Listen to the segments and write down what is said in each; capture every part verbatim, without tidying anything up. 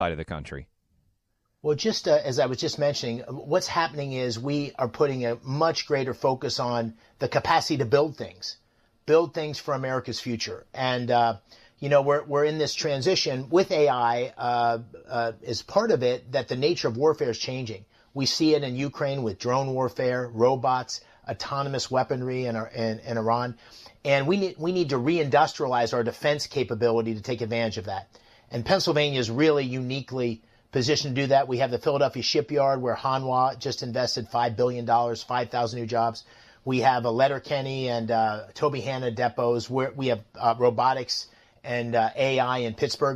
side of the country? Well, just uh, as I was just mentioning, what's happening is we are putting a much greater focus on the capacity to build things, build things for America's future. And, uh, you know, we're we're in this transition with A I uh, uh, as part of it, that the nature of warfare is changing. We see it in Ukraine with drone warfare, robots, autonomous weaponry in, in, in Iran. And we need, we need to reindustrialize our defense capability to take advantage of that. And Pennsylvania is really uniquely positioned to do that. We have the Philadelphia shipyard where Hanwha just invested five billion dollars, five thousand new jobs. We have a Letterkenny and uh, Toby Hanna depots where we have uh, robotics and uh, A I in Pittsburgh.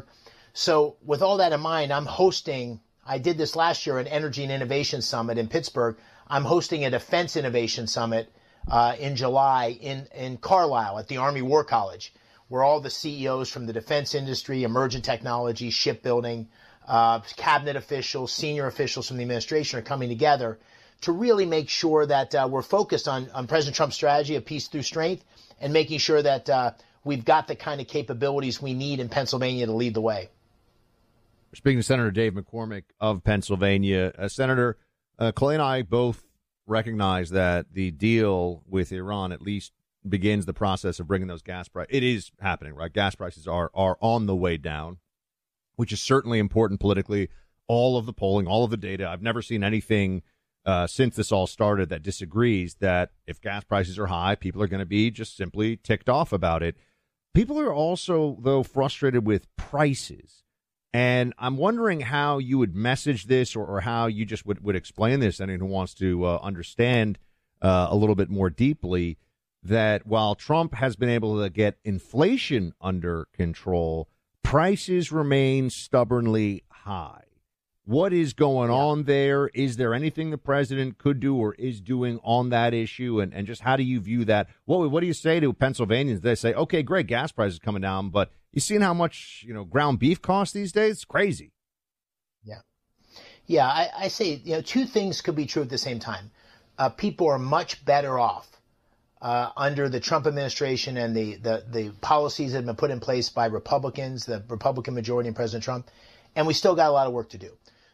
So with all that in mind, I'm hosting, I did this last year, an Energy and Innovation Summit in Pittsburgh. I'm hosting a Defense Innovation Summit uh, in July in, in Carlisle at the Army War College, where all the C E Os from the defense industry, emergent technology, shipbuilding, uh, cabinet officials, senior officials from the administration are coming together to really make sure that uh, we're focused on, on President Trump's strategy of peace through strength and making sure that uh, we've got the kind of capabilities we need in Pennsylvania to lead the way. Speaking to Senator Dave McCormick of Pennsylvania, uh, Senator, uh, Clay and I both recognize that the deal with Iran at least begins the process of bringing those gas prices. It is happening, right? Gas prices are are on the way down, which is certainly important politically. All of the polling, all of the data, I've never seen anything uh, since this all started that disagrees that if gas prices are high, people are going to be just simply ticked off about it. People are also, though, frustrated with prices. And I'm wondering how you would message this or, or how you just would, would explain this, anyone who wants to uh, understand uh, a little bit more deeply, that while Trump has been able to get inflation under control, prices remain stubbornly high. What is going yeah. on there? Is there anything the president could do or is doing on that issue? And, and just how do you view that? What, what do you say to Pennsylvanians? They say, okay, great, gas prices coming down, but you seen how much, you know, ground beef costs these days? It's crazy. Yeah. Yeah, I, I say, you know, two things could be true at the same time. Uh, people are much better off uh, under the Trump administration and the, the, the policies that have been put in place by Republicans, the Republican majority and President Trump, and we still got a lot of work to do.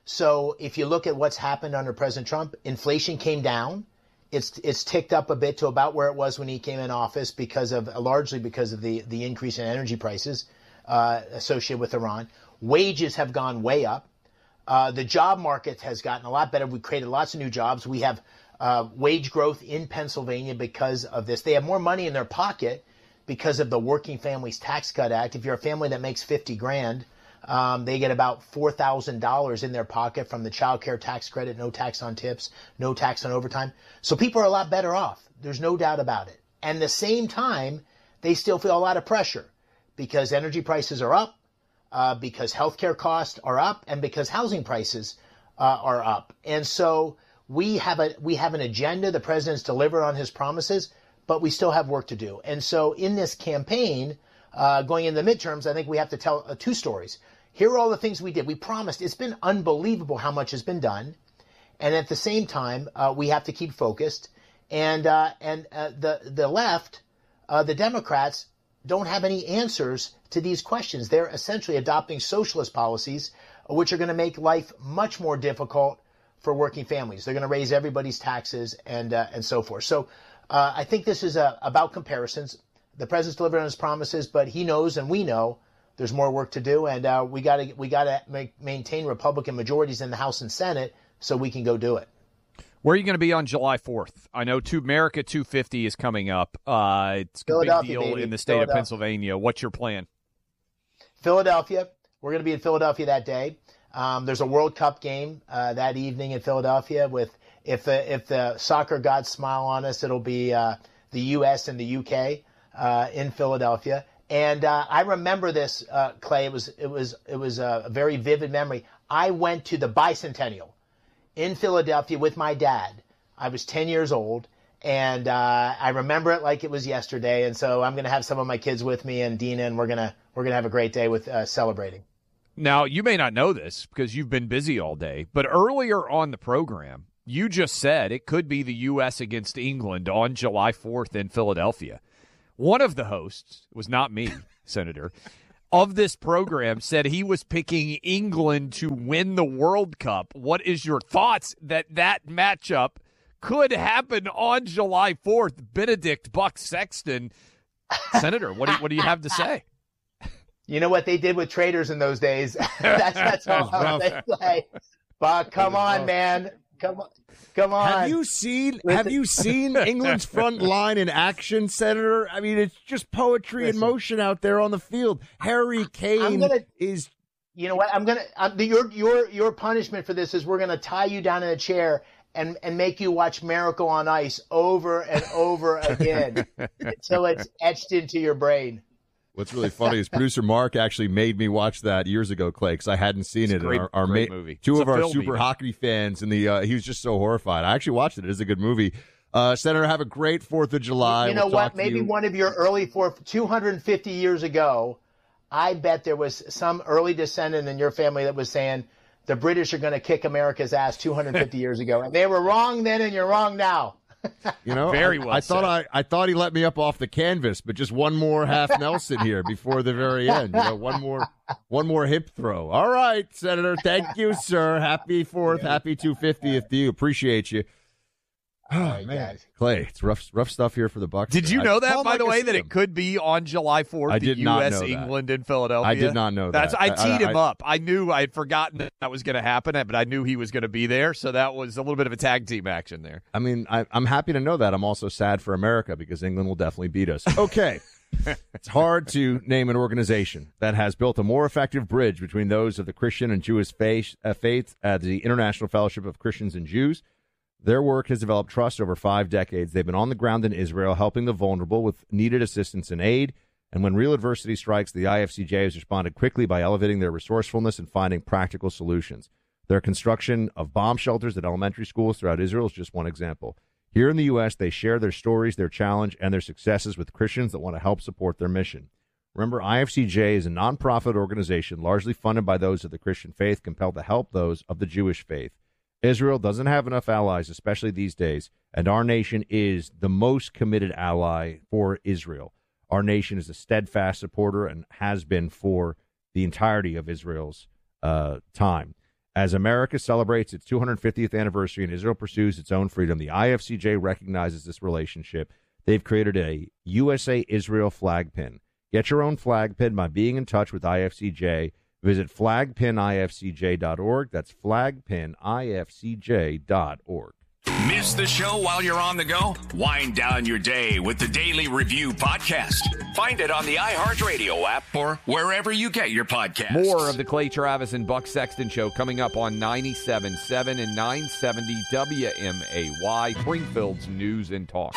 So if you look at what's happened under President Trump, inflation came down. It's it's ticked up a bit to about where it was when he came in office because of largely because of the, the increase in energy prices uh, associated with Iran. Wages have gone way up. Uh, the job market has gotten a lot better. We created lots of new jobs. We have uh, wage growth in Pennsylvania because of this. They have more money in their pocket because of the Working Families Tax Cut Act. If you're a family that makes fifty grand, Um, they get about four thousand dollars in their pocket from the child care tax credit, no tax on tips, no tax on overtime. So people are a lot better off. There's no doubt about it. And at the same time, they still feel a lot of pressure because energy prices are up, uh, because healthcare costs are up, and because housing prices uh, are up. And so we have a we have an agenda. The president's delivered on his promises, but we still have work to do. And so in this campaign, uh, going into the midterms, I think we have to tell uh, two stories. Here are all the things we did. We promised. It's been unbelievable how much has been done. And at the same time, uh, we have to keep focused. And uh, and uh, the, the left, uh, the Democrats, don't have any answers to these questions. They're essentially adopting socialist policies, which are going to make life much more difficult for working families. They're going to raise everybody's taxes and uh, and so forth. So uh, I think this is uh, about comparisons. The president's delivered on his promises, but he knows and we know there's more work to do, and uh, we got to we got to maintain Republican majorities in the House and Senate so we can go do it. Where are you going to be on July fourth? I know to America two fifty is coming up. Uh, it's a big deal baby. in the state of Pennsylvania. What's your plan? Philadelphia. We're going to be in Philadelphia that day. Um, there's a World Cup game uh, that evening in Philadelphia. With if the if the soccer gods smile on us, it'll be uh, the U S and the U K uh, in Philadelphia. And uh, I remember this, uh, Clay. It was it was it was a very vivid memory. I went to the bicentennial in Philadelphia with my dad. I was ten years old, and uh, I remember it like it was yesterday. And so I'm going to have some of my kids with me and Dina, and we're gonna we're gonna have a great day with uh, celebrating. Now, you may not know this because you've been busy all day, but earlier on the program, you just said it could be the U S against England on July fourth in Philadelphia. One of the hosts, it was not me, Senator, of this program said he was picking England to win the World Cup. What is your thoughts that that matchup could happen on July fourth? Benedict Buck Sexton, Senator, what do, what do you have to say? You know what they did with traitors in those days? that's that's all that they play. Buck, come on, rough. man. Come on. Come on. Have you seen Listen. Have you seen England's front line in action, Senator? I mean, it's just poetry Listen. in motion out there on the field. Harry Kane gonna, is You know what? I'm going to your your your punishment for this is we're going to tie you down in a chair and and make you watch Miracle on Ice over and over again until it's etched into your brain. What's really funny is producer Mark actually made me watch that years ago, Clay, because I hadn't seen it's it. Great, and our, our great ma- movie. Two it's of our super even. hockey fans, and the uh, he was just so horrified. I actually watched it. It is a good movie. Uh, Senator, have a great Fourth of July. You know we'll what? Maybe you. one of your early Fourth, two hundred fifty years ago, I bet there was some early descendant in your family that was saying the British are going to kick America's ass two hundred fifty years ago, and they were wrong then, and you're wrong now. You know, very I, well. I said. thought I, I thought he let me up off the canvas, but just one more half Nelson here before the very end. You know, one more one more hip throw. All right, Senator. Thank you, sir. Happy Fourth. Happy two fiftieth to you. Appreciate you. Oh, right, man, guys. Clay, it's rough rough stuff here for the Bucs. Did you know I, that, by the way, that it could be on July fourth? I the did U not S know England that. in Philadelphia. I did not know That's, that. I teed I, I, him up. I knew I had forgotten that, that was going to happen, but I knew he was going to be there. So that was a little bit of a tag team action there. I mean, I, I'm happy to know that. I'm also sad for America because England will definitely beat us. Okay. It's hard to name an organization that has built a more effective bridge between those of the Christian and Jewish faith, uh, faith at the International Fellowship of Christians and Jews. Their work has developed trust over five decades. They've been on the ground in Israel, helping the vulnerable with needed assistance and aid. And when real adversity strikes, the I F C J has responded quickly by elevating their resourcefulness and finding practical solutions. Their construction of bomb shelters at elementary schools throughout Israel is just one example. Here in the U S, they share their stories, their challenge, and their successes with Christians that want to help support their mission. Remember, I F C J is a nonprofit organization largely funded by those of the Christian faith, compelled to help those of the Jewish faith. Israel doesn't have enough allies, especially these days, and our nation is the most committed ally for Israel. Our nation is a steadfast supporter and has been for the entirety of Israel's uh, time. As America celebrates its two hundred fiftieth anniversary and Israel pursues its own freedom, the I F C J recognizes this relationship. They've created a U S A Israel flag pin. Get your own flag pin by being in touch with I F C J. Visit flag pin I F C J dot org. That's flag pin I F C J dot org. Miss the show while you're on the go? Wind down your day with the Daily Review podcast. Find it on the iHeartRadio app or wherever you get your podcasts. More of the Clay Travis and Buck Sexton show coming up on ninety-seven point seven and nine seventy W M A Y, Springfield's News and Talk.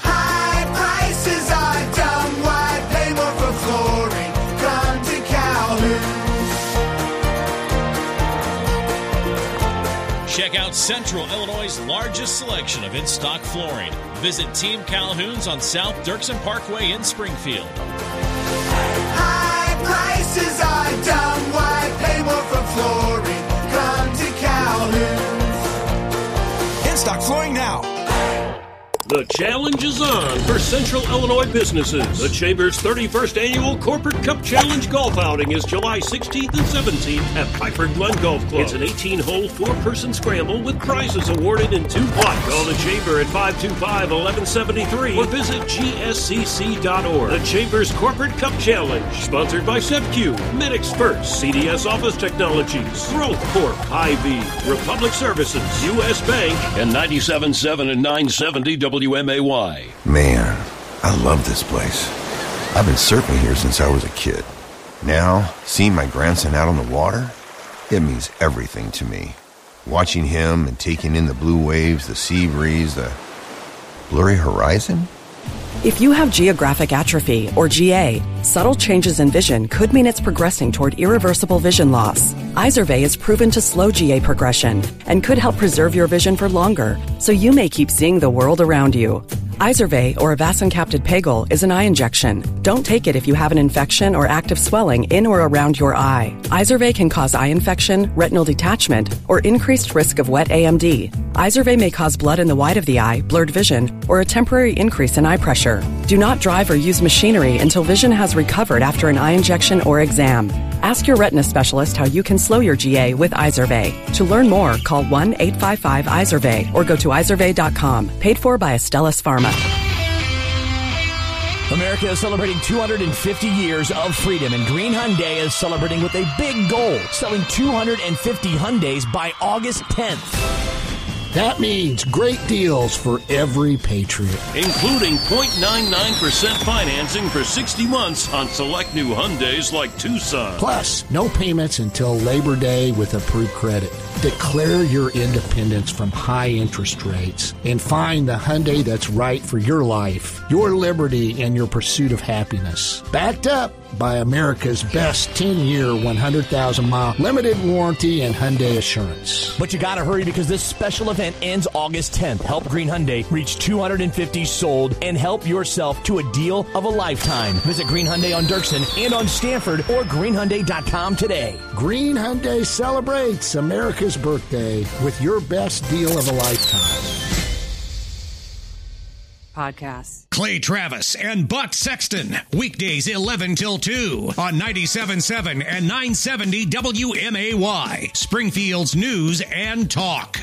High prices are dumb. Why pay more for flooring? Come to Calhoun. Check out Central Illinois' largest selection of in-stock flooring. Visit Team Calhoun's on South Dirksen Parkway in Springfield. High prices are dumb. Why pay more for flooring? Come to Calhoun's. In-stock flooring now. The challenge is on for Central Illinois businesses. The Chamber's thirty-first Annual Corporate Cup Challenge Golf Outing is July sixteenth and seventeenth at Piper Glen Golf Club. It's an eighteen-hole, four-person scramble with prizes awarded in two blocks. Call the Chamber at five two five, one one seven three or visit G S C C dot org. The Chamber's Corporate Cup Challenge, sponsored by SevQ, Medix First, C D S Office Technologies, Growth Corp, Hy-Vee, Republic Services, U S Bank, and ninety-seven point seven and nine seventy W M A Y. Man, I love this place. I've been surfing here since I was a kid. Now, seeing my grandson out on the water, it means everything to me. Watching him and taking in the blue waves, the sea breeze, the blurry horizon. If you have geographic atrophy, or G A, subtle changes in vision could mean it's progressing toward irreversible vision loss. Izervay is proven to slow G A progression and could help preserve your vision for longer, so you may keep seeing the world around you. Izervay, or avacincaptad pegol, is an eye injection. Don't take it if you have an infection or active swelling in or around your eye. Izervay can cause eye infection, retinal detachment, or increased risk of wet A M D. Izervay may cause blood in the white of the eye, blurred vision, or a temporary increase in eye pressure. Do not drive or use machinery until vision has recovered after an eye injection or exam. Ask your retina specialist how you can slow your G A with Izervay. To learn more, call one eight five five Izervay or go to izervay dot com. Paid for by Astellas Pharma. America is celebrating two hundred fifty years of freedom, and Green Hyundai is celebrating with a big goal, selling two hundred fifty Hyundais by August tenth. That means great deals for every Patriot. Including zero point nine nine percent financing for sixty months on select new Hyundais like Tucson. Plus, no payments until Labor Day with approved credit. Declare your independence from high interest rates and find the Hyundai that's right for your life, your liberty, and your pursuit of happiness. Backed up by America's best ten-year, one hundred thousand mile limited warranty and Hyundai Assurance. But you gotta hurry because this special event ends August tenth. Help Green Hyundai reach two hundred fifty sold and help yourself to a deal of a lifetime. Visit Green Hyundai on Dirksen and on Stanford or green hyundai dot com today. Green Hyundai celebrates America's birthday with your best deal of a lifetime. Podcasts. Clay Travis and Buck Sexton, weekdays eleven till two on ninety-seven point seven and nine seventy W M A Y, Springfield's News and Talk.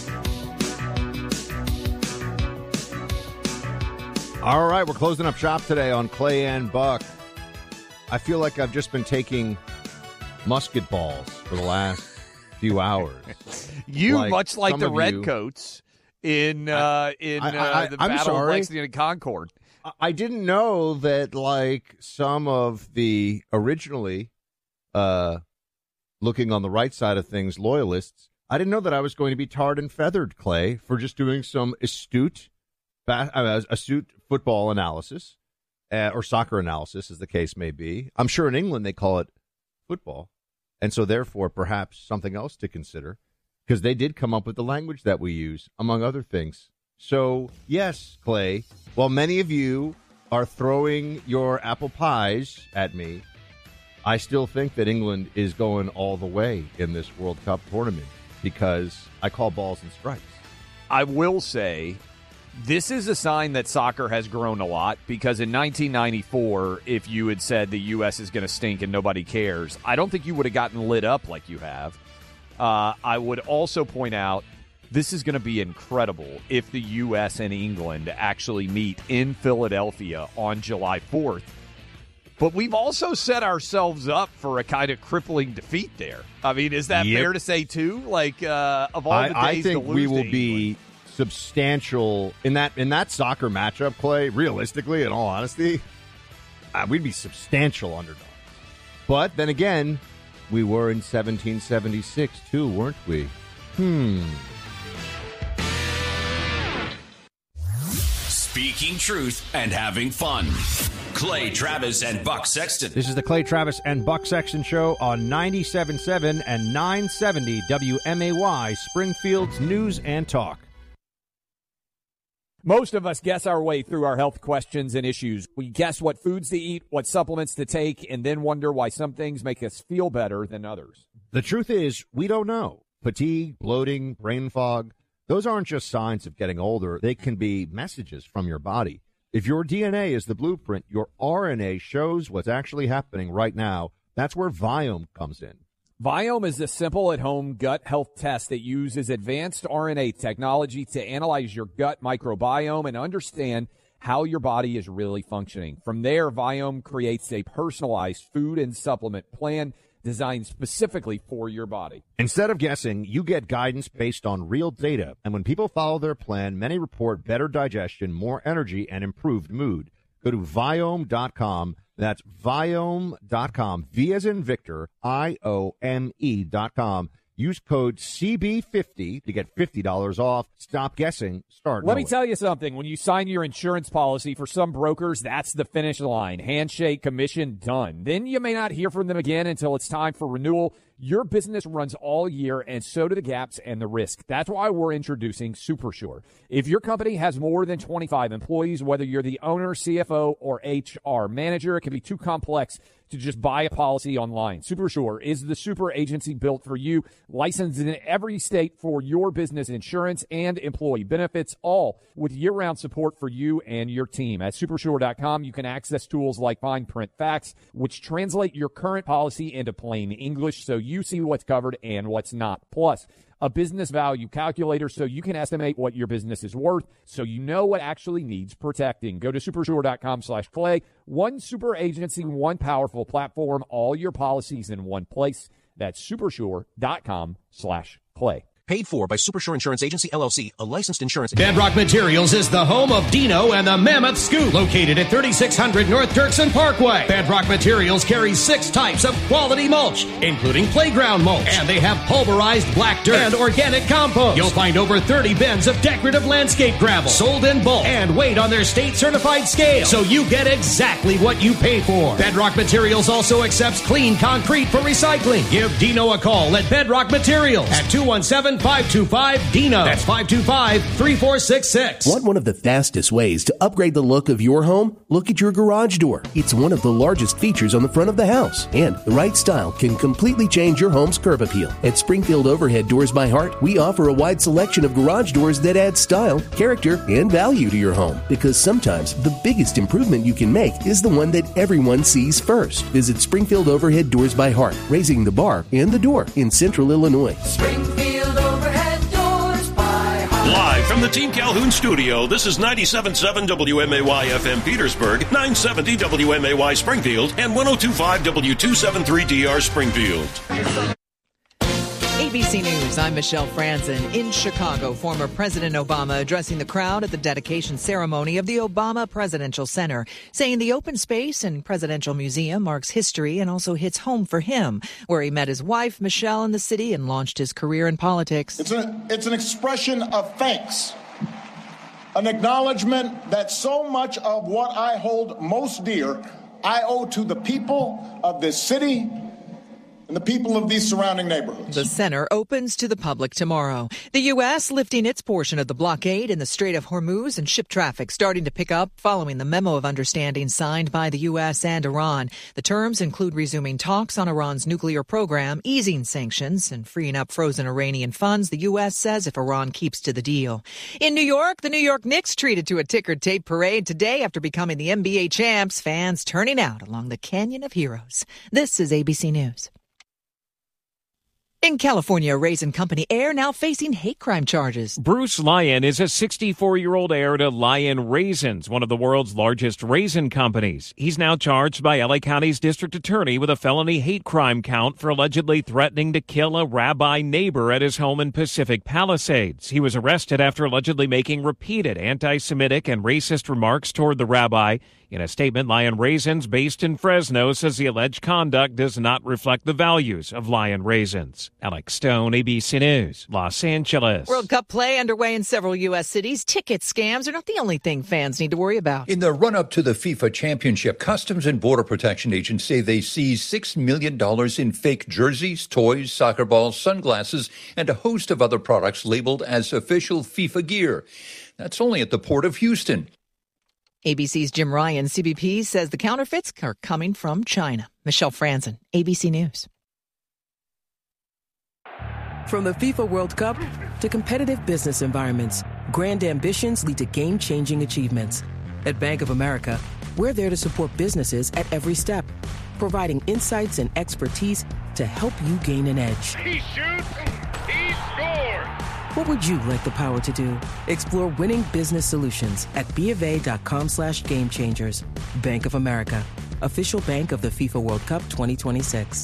All right, we're closing up shop today on Clay and Buck. I feel like I've just been taking musket balls for the last few hours. You, like much like the you, Redcoats in uh, in I, I, uh, the I'm Battle sorry. of Lexington and Concord. I didn't know that, like, some of the originally uh, looking on the right side of things loyalists, I didn't know that I was going to be tarred and feathered, Clay, for just doing some astute, ba- uh, astute football analysis uh, or soccer analysis, as the case may be. I'm sure in England they call it football, and so therefore perhaps something else to consider, because they did come up with the language that we use, among other things. So, yes, Clay, while many of you are throwing your apple pies at me, I still think that England is going all the way in this World Cup tournament because I call balls and strikes. I will say this is a sign that soccer has grown a lot, because in nineteen ninety-four, if you had said the U S is going to stink and nobody cares, I don't think you would have gotten lit up like you have. Uh, I would also point out this is going to be incredible if the U S and England actually meet in Philadelphia on July fourth. But we've also set ourselves up for a kind of crippling defeat there. I mean, is that Yep. fair to say, too? Like, uh, of all the days I, I think to lose we will to be England. substantial in that in that soccer matchup, Clay. Realistically, in all honesty, uh, we'd be substantial underdogs. But then again, we were in seventeen seventy-six too, weren't we? Hmm. Speaking truth and having fun. Clay Travis and Buck Sexton. This is the Clay Travis and Buck Sexton Show on ninety-seven point seven and nine seventy W M A Y, Springfield's News and Talk. Most of us guess our way through our health questions and issues. We guess what foods to eat, what supplements to take, and then wonder why some things make us feel better than others. The truth is, we don't know. Fatigue, bloating, brain fog, those aren't just signs of getting older. They can be messages from your body. If your D N A is the blueprint, your R N A shows what's actually happening right now. That's where Viome comes in. Viome is a simple at-home gut health test that uses advanced R N A technology to analyze your gut microbiome and understand how your body is really functioning. From there, Viome creates a personalized food and supplement plan designed specifically for your body. Instead of guessing, you get guidance based on real data. And when people follow their plan, many report better digestion, more energy, and improved mood. Go to Viome dot com. That's Viome dot com. V as in Victor, I O M E dot com. Use code C B fifty to get fifty dollars off. Stop guessing. Start Let knowing. me tell you something. When you sign your insurance policy, for some brokers, that's the finish line. Handshake, commission, done. Then you may not hear from them again until it's time for renewal. Your business runs all year, and so do the gaps and the risk. That's why we're introducing SuperSure. If your company has more than twenty-five employees, whether you're the owner, C F O, or H R manager, it can be too complex to just buy a policy online. SuperSure is the super agency built for you, licensed in every state for your business insurance and employee benefits, all with year-round support for you and your team. At supersure dot com, you can access tools like fine print facts, which translate your current policy into plain English so you see what's covered and what's not. Plus, a business value calculator so you can estimate what your business is worth so you know what actually needs protecting. Go to supersure dot com slash clay. One super agency, one powerful platform, all your policies in one place. That's supersure dot com slash clay. Paid for by Supersure Insurance Agency, L L C, a licensed insurance... Bedrock Materials is the home of Dino and the Mammoth Scoop, located at thirty-six hundred North Dirksen Parkway. Bedrock Materials carries six types of quality mulch, including playground mulch, and they have pulverized black dirt and organic compost. You'll find over thirty bins of decorative landscape gravel, sold in bulk, and weighed on their state-certified scale, so you get exactly what you pay for. Bedrock Materials also accepts clean concrete for recycling. Give Dino a call at Bedrock Materials at two one seven, five two five, D I N O. That's five two five, three four six six. Want one of the fastest ways to upgrade the look of your home? Look at your garage door. It's one of the largest features on the front of the house, and the right style can completely change your home's curb appeal. At Springfield Overhead Doors by Heart, we offer a wide selection of garage doors that add style, character, and value to your home, because sometimes the biggest improvement you can make is the one that everyone sees first. Visit Springfield Overhead Doors by Heart, raising the bar and the door in Central Illinois. Springfield Overhead Doors by Heart. Live from the Team Calhoun studio, this is ninety-seven point seven W M A Y F M Petersburg, nine seventy W M A Y Springfield, and ten twenty-five W two seventy-three D R Springfield. A B C News, I'm Michelle Franzen. In Chicago, former President Obama addressing the crowd at the dedication ceremony of the Obama Presidential Center, saying the open space and presidential museum marks history and also hits home for him, where he met his wife, Michelle, in the city and launched his career in politics. It's, a, it's an expression of thanks, an acknowledgement that so much of what I hold most dear I owe to the people of this city and the people of these surrounding neighborhoods. The center opens to the public tomorrow. The U S lifting its portion of the blockade in the Strait of Hormuz and ship traffic starting to pick up following the memo of understanding signed by the U S and Iran. The terms include resuming talks on Iran's nuclear program, easing sanctions, and freeing up frozen Iranian funds, the U S says, if Iran keeps to the deal. In New York, the New York Knicks treated to a ticker tape parade today after becoming the N B A champs, fans turning out along the Canyon of Heroes. This is A B C News. In California, Raisin Company heir now facing hate crime charges. Bruce Lyon is a sixty-four-year-old heir to Lyon Raisins, one of the world's largest raisin companies. He's now charged by L A County's district attorney with a felony hate crime count for allegedly threatening to kill a rabbi neighbor at his home in Pacific Palisades. He was arrested after allegedly making repeated anti-Semitic and racist remarks toward the rabbi. In a statement, Lyon Raisins, based in Fresno, says the alleged conduct does not reflect the values of Lyon Raisins. Alex Stone, A B C News, Los Angeles. World Cup play underway in several U S cities. Ticket scams are not the only thing fans need to worry about. In the run-up to the FIFA Championship, Customs and Border Protection agents say they seized six million dollars in fake jerseys, toys, soccer balls, sunglasses, and a host of other products labeled as official FIFA gear. That's only at the Port of Houston. A B C's Jim Ryan, C B P, says the counterfeits are coming from China. Michelle Franzen, A B C News. From the FIFA World Cup to competitive business environments, grand ambitions lead to game-changing achievements. At Bank of America, we're there to support businesses at every step, providing insights and expertise to help you gain an edge. He shoots, he scores! What would you like the power to do? Explore winning business solutions at BofA.com slash game changers. Bank of America, official bank of the FIFA World Cup twenty twenty-six.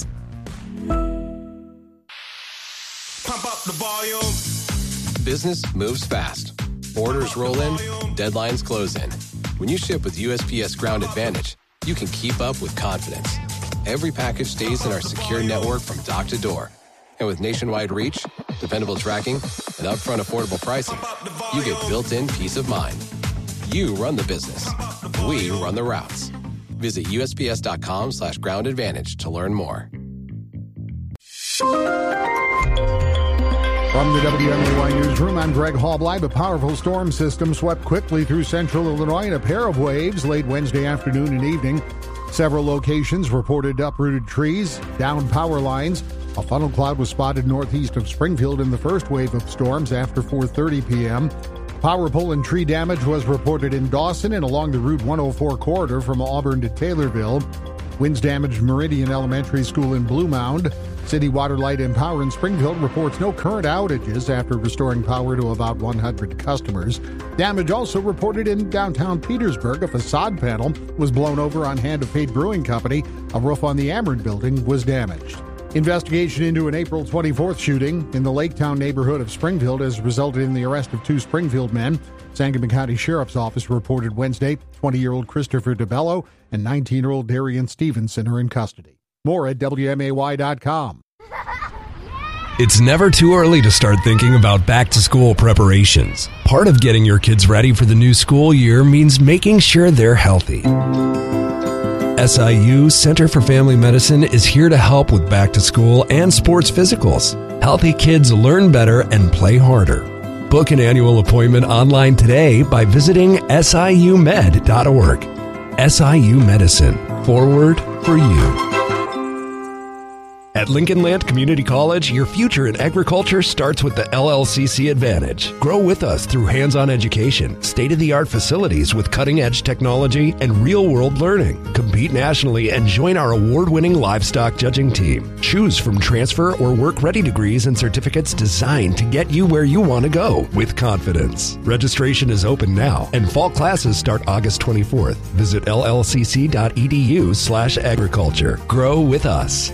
Pump up the volume. Business moves fast. Orders roll in, deadlines close in. When you ship with U S P S Ground Advantage, you can keep up with confidence. Every package stays in our secure network from dock to door. And with nationwide reach, dependable tracking, and upfront affordable pricing, you get built-in peace of mind. You run the business. We run the routes. Visit U S P S dot com slash ground advantage to learn more. From the W M A Y Newsroom, I'm Greg Halbleib. A powerful storm system swept quickly through central Illinois in a pair of waves late Wednesday afternoon and evening. Several locations reported uprooted trees, downed power lines. A funnel cloud was spotted northeast of Springfield in the first wave of storms after four thirty p.m. Power pole and tree damage was reported in Dawson and along the Route one oh four corridor from Auburn to Taylorville. Winds damaged Meridian Elementary School in Blue Mound. City Water, Light and Power in Springfield reports no current outages after restoring power to about one hundred customers. Damage also reported in downtown Petersburg. A facade panel was blown over on Hand of Fate Brewing Company. A roof on the Ameren building was damaged. Investigation into an April twenty-fourth shooting in the Laketown neighborhood of Springfield has resulted in the arrest of two Springfield men. Sangamon County Sheriff's Office reported Wednesday twenty-year-old Christopher DeBello and nineteen-year-old Darian Stevenson are in custody. More at W M A Y dot com. It's never too early to start thinking about back-to-school preparations. Part of getting your kids ready for the new school year means making sure they're healthy. S I U Center for Family Medicine is here to help with back-to-school and sports physicals. Healthy kids learn better and play harder. Book an annual appointment online today by visiting S I U med dot org. S I U Medicine. Forward for you. At Lincoln Land Community College, your future in agriculture starts with the L L C C Advantage. Grow with us through hands-on education, state-of-the-art facilities with cutting-edge technology, and real-world learning. Compete nationally and join our award-winning livestock judging team. Choose from transfer or work-ready degrees and certificates designed to get you where you want to go with confidence. Registration is open now, and fall classes start August twenty-fourth. Visit L L C C dot E D U slash agriculture. Grow with us.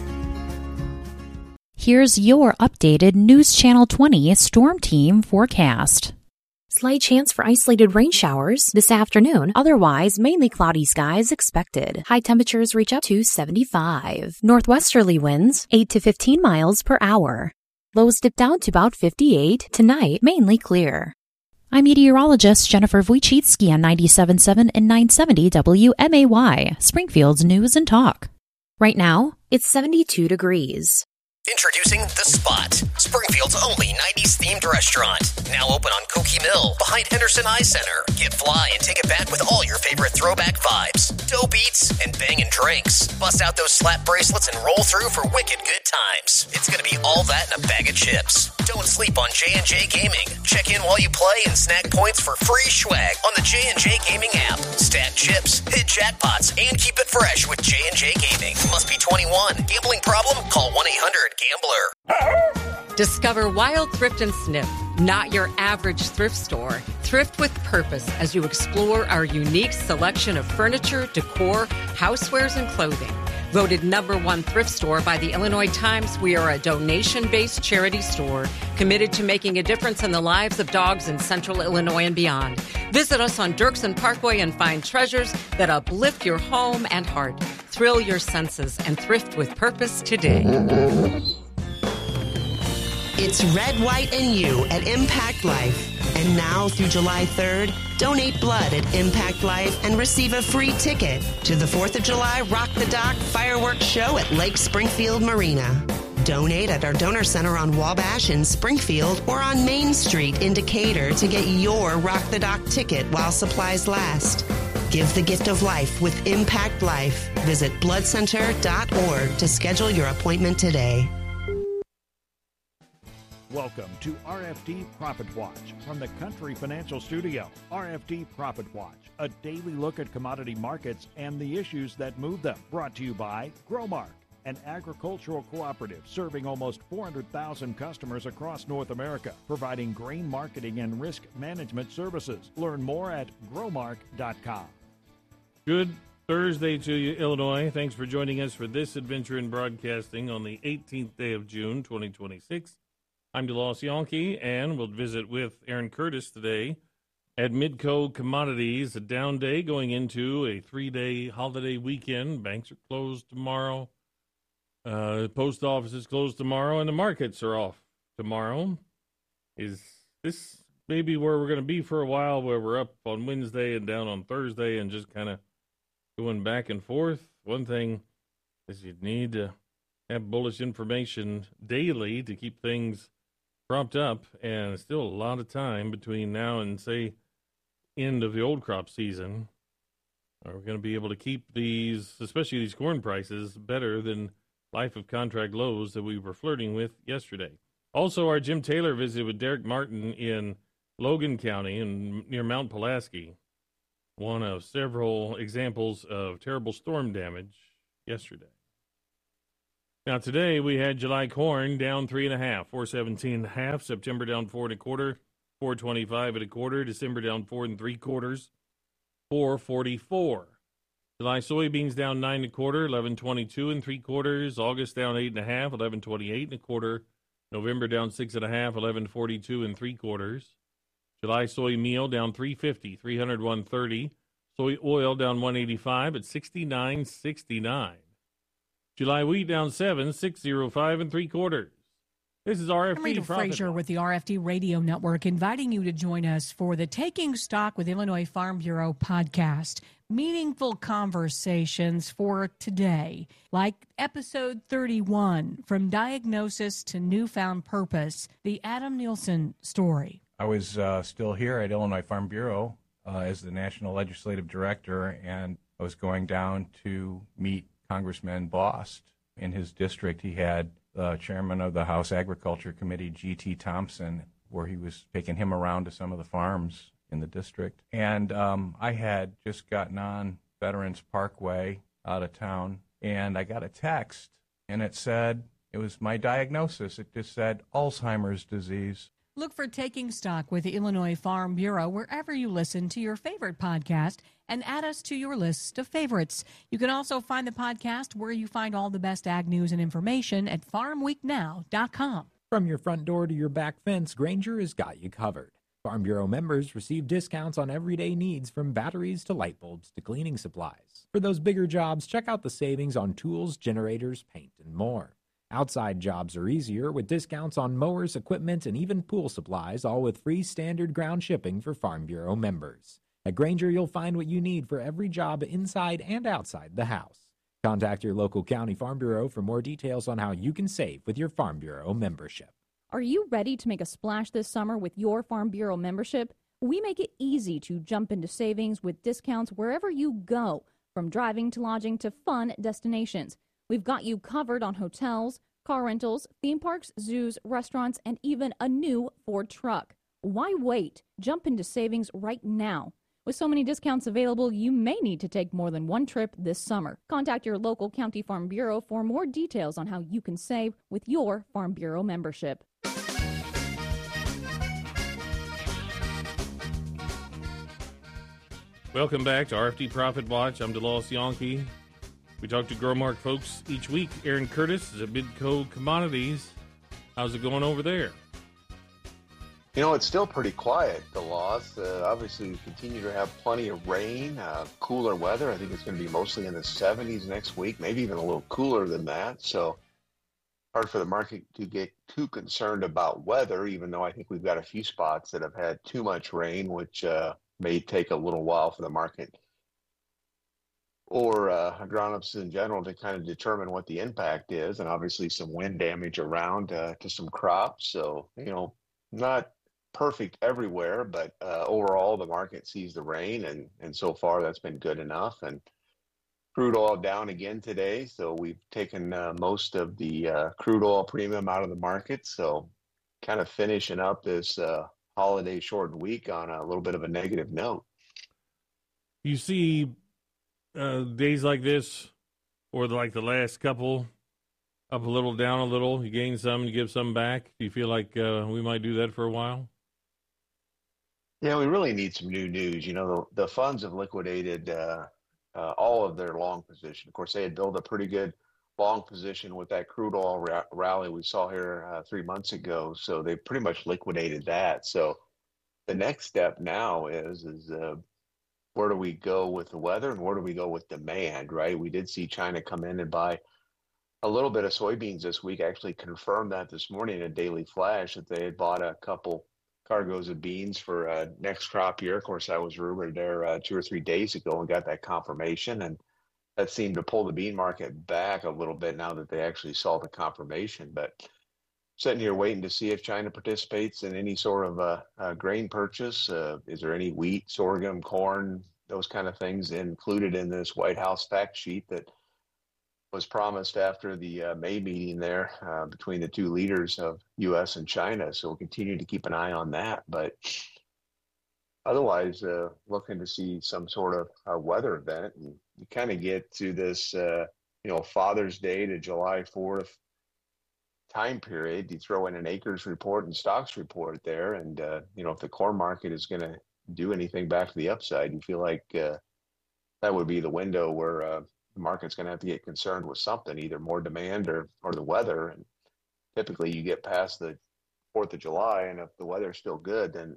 Here's your updated News Channel twenty Storm Team forecast. Slight chance for isolated rain showers this afternoon. Otherwise, mainly cloudy skies expected. High temperatures reach up to seventy-five. Northwesterly winds, eight to fifteen miles per hour. Lows dip down to about fifty-eight. Tonight, mainly clear. I'm meteorologist Jennifer Wojcicki on ninety-seven point seven and nine seventy W M A Y, Springfield's News and Talk. Right now, it's seventy-two degrees. Introducing The Spot, Springfield's only nineties-themed restaurant. Now open on Cokie Mill, behind Henderson Eye Center. Get fly and take it back with all your favorite throwback vibes. Dope eats and bangin' drinks. Bust out those slap bracelets and roll through for wicked good times. It's gonna be all that in a bag of chips. Don't sleep on J and J Gaming. Check in while you play and snag points for free swag on the J and J Gaming app. Stack chips, hit jackpots, and keep it fresh with J and J Gaming. Must be twenty-one. Gambling problem? Call one eight hundred gambler. Discover Wild Thrift and Sniff, not your average thrift store. Thrift with purpose as you explore our unique selection of furniture, decor, housewares, and clothing. Voted number one thrift store by the Illinois Times, we are a donation-based charity store committed to making a difference in the lives of dogs in central Illinois and beyond. Visit us on Dirksen Parkway and find treasures that uplift your home and heart. Thrill your senses and thrift with purpose today. It's Red, White, and You at Impact Life. And now through July third, donate blood at Impact Life and receive a free ticket to the fourth of July Rock the Dock fireworks show at Lake Springfield Marina. Donate at our donor center on Wabash in Springfield or on Main Street in Decatur to get your Rock the Dock ticket while supplies last. Give the gift of life with Impact Life. Visit blood center dot org to schedule your appointment today. Welcome to R F D Profit Watch from the Country Financial Studio. R F D Profit Watch, a daily look at commodity markets and the issues that move them. Brought to you by Growmark, an agricultural cooperative serving almost four hundred thousand customers across North America, providing grain marketing and risk management services. Learn more at growmark dot com. Good Thursday to you, Illinois. Thanks for joining us for this adventure in broadcasting on the eighteenth day of June, twenty twenty-six. I'm DeLoss Yonke, and we'll visit with Aaron Curtis today at Midco Commodities. A down day going into a three-day holiday weekend. Banks are closed tomorrow. Uh, post office is closed tomorrow, and the markets are off tomorrow. Is this maybe where we're going to be for a while, where we're up on Wednesday and down on Thursday and just kind of going back and forth? One thing is you need to have bullish information daily to keep things propped up, and still a lot of time between now and, say, end of the old crop season. Are we going to be able to keep these, especially these corn prices, better than life of contract lows that we were flirting with yesterday? Also, our Jim Taylor visited with Derek Martin in Logan County and near Mount Pulaski, one of several examples of terrible storm damage yesterday. Now, today we had July corn down three and a half, four seventeen and a half. September down four and a quarter, four twenty-five and a quarter. December down four and three quarters, four forty-four. July soybeans down nine and a quarter, eleven twenty-two and three quarters. August down eight and a half, eleven twenty-eight and a quarter. November down six and a half, eleven forty-two and three quarters. July soy meal down three fifty, three hundred one thirty. Soy oil down one eighty-five at sixty-nine sixty-nine. July wheat down seven, six oh five and three quarters. This is R F D. I'm Rita Profit Frazier Watch. with the R F D Radio Network, inviting you to join us for the Taking Stock with Illinois Farm Bureau podcast. Meaningful conversations for today, like episode thirty-one, From Diagnosis to Newfound Purpose, the Adam Nielsen story. I was uh, still here at Illinois Farm Bureau uh, as the National Legislative Director, and I was going down to meet Congressman Bost. In his district, he had the chairman of the House Agriculture Committee, G T Thompson, where he was taking him around to some of the farms in the district. And um, I had just gotten on Veterans Parkway out of town, and I got a text, and it said, it was my diagnosis. It just said Alzheimer's disease. Look for Taking Stock with the Illinois Farm Bureau wherever you listen to your favorite podcast and add us to your list of favorites. You can also find the podcast where you find all the best ag news and information at farm week now dot com. From your front door to your back fence, Grainger has got you covered. Farm Bureau members receive discounts on everyday needs from batteries to light bulbs to cleaning supplies. For those bigger jobs, check out the savings on tools, generators, paint, and more. Outside jobs are easier with discounts on mowers, equipment, and even pool supplies, all with free standard ground shipping for Farm Bureau members. At Grainger, you'll find what you need for every job inside and outside the house. Contact your local county Farm Bureau for more details on how you can save with your Farm Bureau membership. Are you ready to make a splash this summer with your Farm Bureau membership? We make it easy to jump into savings with discounts wherever you go, from driving to lodging to fun destinations. We've got you covered on hotels, car rentals, theme parks, zoos, restaurants, and even a new Ford truck. Why wait? Jump into savings right now. With so many discounts available, you may need to take more than one trip this summer. Contact your local county Farm Bureau for more details on how you can save with your Farm Bureau membership. Welcome back to R F D Profit Watch. I'm DeLoss Yankee. We talk to Growmark folks each week. Aaron Curtis is at Midco Commodities. How's it going over there? You know, it's still pretty quiet, the loss. Uh, obviously, we continue to have plenty of rain, uh, cooler weather. I think it's going to be mostly in the seventies next week, maybe even a little cooler than that. So hard for the market to get too concerned about weather, even though I think we've got a few spots that have had too much rain, which uh, may take a little while for the market or uh, agronomists in general to kind of determine what the impact is, and obviously some wind damage around uh, to some crops. So, you know, not perfect everywhere, but uh, overall the market sees the rain, and, and so far that's been good enough. And crude oil down again today, so we've taken uh, most of the uh, crude oil premium out of the market. So kind of finishing up this uh, holiday shortened week on a little bit of a negative note. You see uh, days like this, or like the last couple, up a little, down a little, you gain some, you give some back. Do you feel like uh, we might do that for a while? Yeah, we really need some new news. You know, the, the funds have liquidated uh, uh, all of their long position. Of course, they had built a pretty good long position with that crude oil ra- rally we saw here uh, three months ago. So they pretty much liquidated that. So the next step now is, is uh, where do we go with the weather and where do we go with demand, right? We did see China come in and buy a little bit of soybeans this week. I actually confirmed that this morning in a daily flash that they had bought a couple cargoes of beans for uh, next crop year. Of course, I was rumored there uh, two or three days ago and got that confirmation. And that seemed to pull the bean market back a little bit now that they actually saw the confirmation. But sitting here waiting to see if China participates in any sort of uh, uh, grain purchase. Uh, is there any wheat, sorghum, corn, those kind of things included in this White House fact sheet that was promised after the uh, May meeting there uh, between the two leaders of U S and China? So we'll continue to keep an eye on that. But otherwise, uh, looking to see some sort of uh, weather event. And you kind of get to this, uh, you know, Father's Day to July fourth time period. You throw in an acres report and stocks report there. And, uh, you know, if the corn market is going to do anything back to the upside, you feel like uh, that would be the window where uh, the market's going to have to get concerned with something, either more demand or, or the weather. And typically you get past the fourth of July, and if the weather's still good, then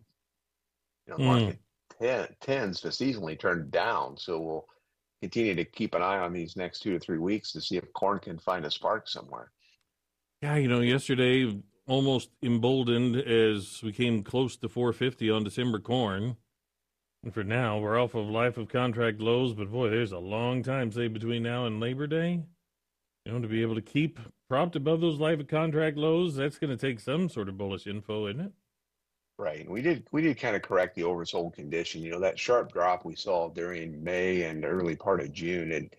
you know, the Mm. market ten, tends to seasonally turn down. So we'll continue to keep an eye on these next two to three weeks to see if corn can find a spark somewhere. Yeah, you know, yesterday almost emboldened as we came close to four fifty on December corn. And for now, we're off of life of contract lows, but boy, there's a long time, say, between now and Labor Day. You know, to be able to keep propped above those life of contract lows, that's going to take some sort of bullish info, isn't it? Right. And we did we did kind of correct the oversold condition. You know, that sharp drop we saw during May and the early part of June, and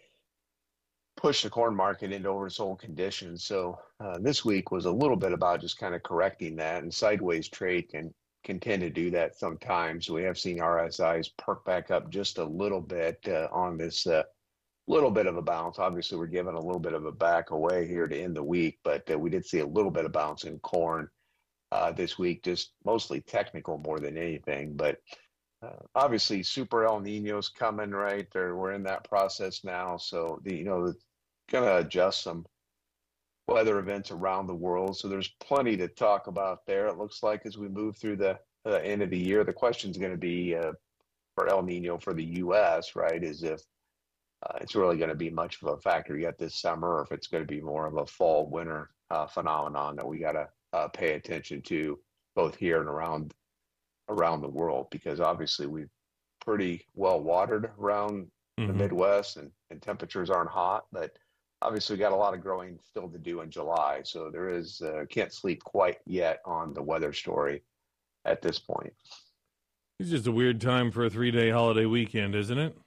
pushed the corn market into oversold conditions. So uh, this week was a little bit about just kind of correcting that, and sideways trade can can tend to do that sometimes. We have seen R S Is perk back up just a little bit uh, on this uh, little bit of a bounce. Obviously, we're giving a little bit of a back away here to end the week, but uh, we did see a little bit of bounce in corn uh, this week, just mostly technical more than anything. But uh, obviously, Super El Nino's coming, right? There, we're in that process now. So, the, you know, going to adjust some weather events around the world. So there's plenty to talk about there. It looks like as we move through the uh, end of the year, the question is going to be uh, for El Nino for the U S, right, is if uh, it's really going to be much of a factor yet this summer, or if it's going to be more of a fall winter uh, phenomenon that we got to uh, pay attention to both here and around around the world, because obviously we've pretty well watered around Mhm. the Midwest, and, and temperatures aren't hot, but obviously we got a lot of growing still to do in July. So there is, uh, can't sleep quite yet on the weather story at this point. It's just a weird time for a three-day holiday weekend, isn't it?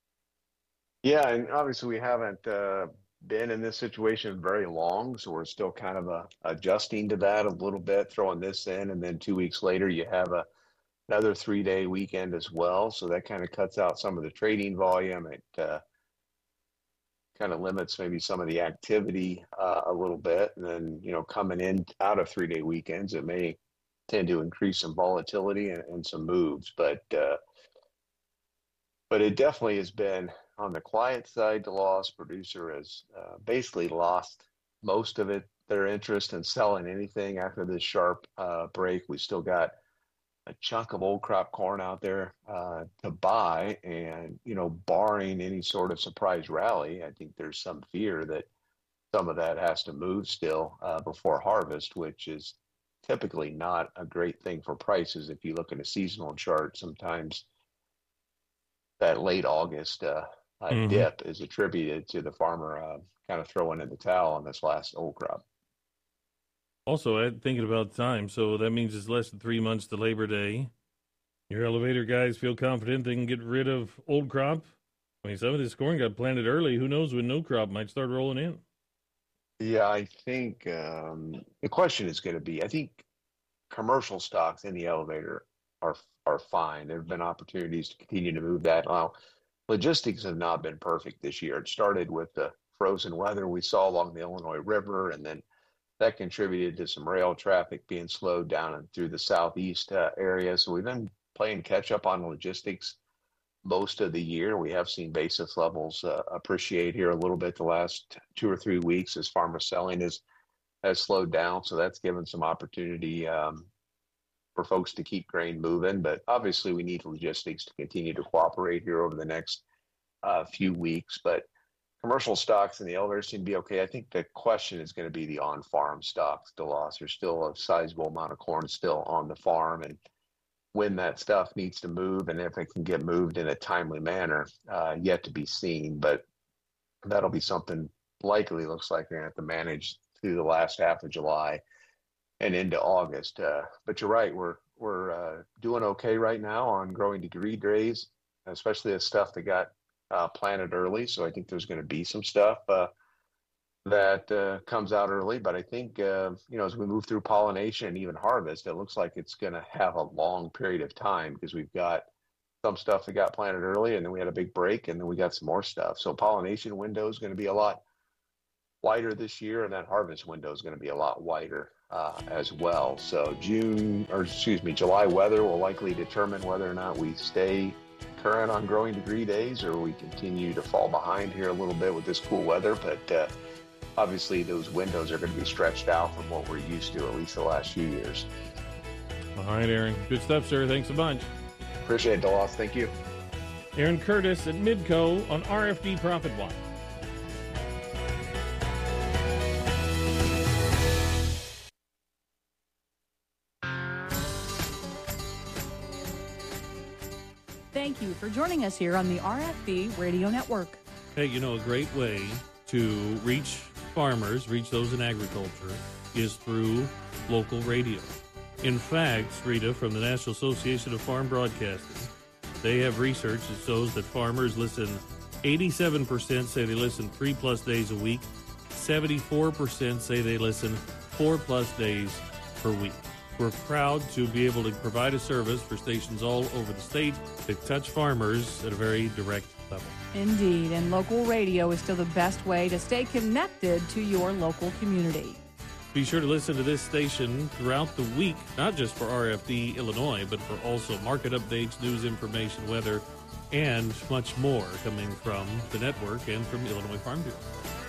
Yeah, and obviously we haven't uh, been in this situation very long, so we're still kind of uh, adjusting to that a little bit, throwing this in, and then two weeks later you have a another three-day weekend as well. So that kind of cuts out some of the trading volume. It uh, kind of limits maybe some of the activity uh, a little bit. And then, you know, coming in out of three-day weekends, it may tend to increase some volatility and, and some moves. But uh, but it definitely has been on the quiet side. The loss producer has uh, basically lost most of it, their interest in selling anything after this sharp uh, break. We still got a chunk of old crop corn out there uh, to buy, and, you know, barring any sort of surprise rally, I think there's some fear that some of that has to move still uh, before harvest, which is typically not a great thing for prices. If you look at a seasonal chart, sometimes that late August uh, uh, Mhm. dip is attributed to the farmer uh, kind of throwing in the towel on this last old crop. Also, I'm thinking about time, so that means it's less than three months to Labor Day. Your elevator guys feel confident they can get rid of old crop? I mean, some of this corn got planted early. Who knows when no crop might start rolling in? Yeah, I think um, the question is going to be, I think commercial stocks in the elevator are are fine. There have been opportunities to continue to move that. Now, logistics have not been perfect this year. It started with the frozen weather we saw along the Illinois River, and then that contributed to some rail traffic being slowed down and through the southeast uh, area. So we've been playing catch up on logistics most of the year. We have seen basis levels uh, appreciate here a little bit the last two or three weeks as farmer selling is, has slowed down. So that's given some opportunity um, for folks to keep grain moving. But obviously we need logistics to continue to cooperate here over the next uh, few weeks. But commercial stocks in the elevator seem to be okay. I think the question is going to be the on-farm stocks, DeLoss. There's still a sizable amount of corn still on the farm, and when that stuff needs to move and if it can get moved in a timely manner, uh, yet to be seen. But that'll be something likely looks like we're going to have to manage through the last half of July and into August. Uh, but you're right, we're we're uh, doing okay right now on growing degree days, especially the stuff that got uh, planted early. So I think there's going to be some stuff uh, that uh, comes out early. But I think, uh, you know, as we move through pollination and even harvest, it looks like it's going to have a long period of time because we've got some stuff that got planted early and then we had a big break and then we got some more stuff. So pollination window is going to be a lot wider this year, and that harvest window is going to be a lot wider uh, as well. So June, or excuse me, July weather will likely determine whether or not we stay current on growing degree days or we continue to fall behind here a little bit with this cool weather. But uh, obviously those windows are going to be stretched out from what we're used to, at least the last few years. All right, Aaron. Good stuff, sir. Thanks a bunch. Appreciate it, DeLoss. Thank you. Aaron Curtis at Midco on R F D Profit Watch. Thank you for joining us here on the R F D Radio Network. Hey, you know, a great way to reach farmers, reach those in agriculture, is through local radio. In fact, Rita, from the National Association of Farm Broadcasting, they have research that shows that farmers listen, eighty-seven percent say they listen three-plus days a week, seventy-four percent say they listen four-plus days per week. We're proud to be able to provide a service for stations all over the state that touch farmers at a very direct level. Indeed, and local radio is still the best way to stay connected to your local community. Be sure to listen to this station throughout the week, not just for R F D Illinois, but for also market updates, news information, weather, and much more coming from the network and from Illinois Farm Bureau.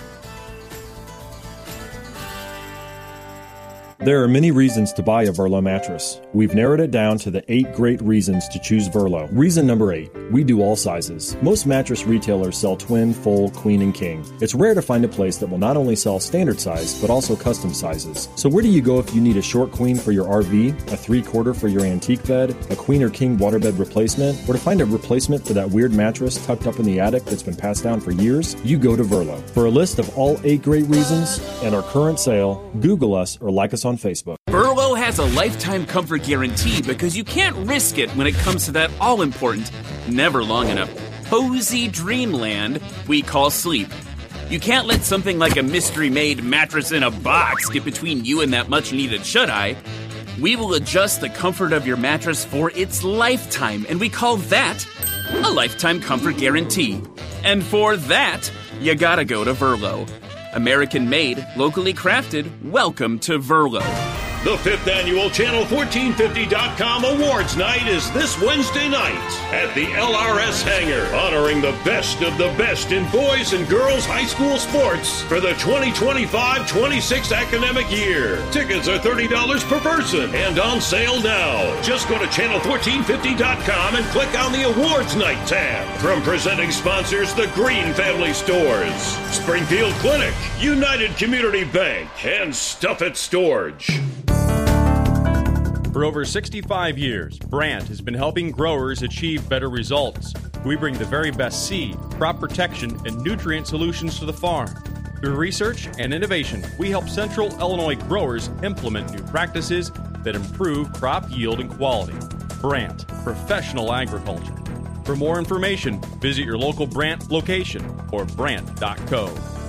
There are many reasons to buy a Verlo mattress. We've narrowed it down to the eight great reasons to choose Verlo. Reason number eight, we do all sizes. Most mattress retailers sell twin, full, queen, and king. It's rare to find a place that will not only sell standard size, but also custom sizes. So where do you go if you need a short queen for your R V, a three-quarter for your antique bed, a queen or king waterbed replacement, or to find a replacement for that weird mattress tucked up in the attic that's been passed down for years? You go to Verlo. For a list of all eight great reasons and our current sale, Google us or like us on Facebook. Verlo has a lifetime comfort guarantee because you can't risk it when it comes to that all-important, never long enough, cozy dreamland we call sleep. You can't let something like a mystery-made mattress in a box get between you and that much-needed shut-eye. We will adjust the comfort of your mattress for its lifetime, and we call that a lifetime comfort guarantee. And for that, you gotta go to Verlo. American-made, locally crafted, welcome to Verlo. The fifth annual Channel fourteen fifty dot com Awards Night is this Wednesday night at the L R S Hangar, honoring the best of the best in boys and girls high school sports for the twenty twenty-five twenty-six academic year. Tickets are thirty dollars per person and on sale now. Just go to channel fourteen fifty dot com and click on the Awards Night tab. From presenting sponsors, the Green Family Stores, Springfield Clinic, United Community Bank, and Stuff It Storage. For over sixty-five years, Brandt has been helping growers achieve better results. We bring the very best seed, crop protection, and nutrient solutions to the farm. Through research and innovation, we help Central Illinois growers implement new practices that improve crop yield and quality. Brandt, professional agriculture. For more information, visit your local Brandt location or brandt dot co.